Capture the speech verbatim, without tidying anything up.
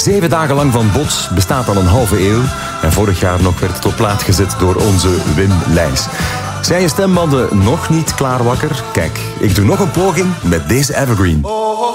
Zeven dagen lang van Bots bestaat al een halve eeuw. En vorig jaar nog werd het op plaat gezet door onze Wim Leijs. Zijn je stembanden nog niet klaar wakker? Kijk, ik doe nog een poging met deze evergreen.